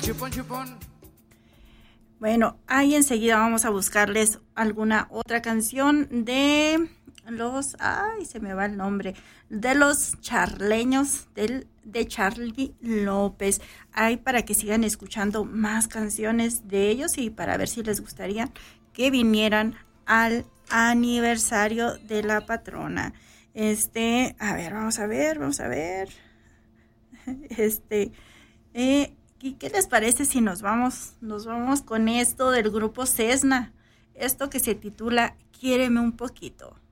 Chupón, chupón. Bueno, ahí enseguida vamos a buscarles alguna otra canción de ay, se me va el nombre, de los charleños de Charly López. Ahí para que sigan escuchando más canciones de ellos y para ver si les gustaría que vinieran al aniversario de la patrona. A ver, vamos a ver. Este, ¿Y qué les parece si nos vamos con esto del grupo Cesna? Esto que se titula Quiéreme un poquito.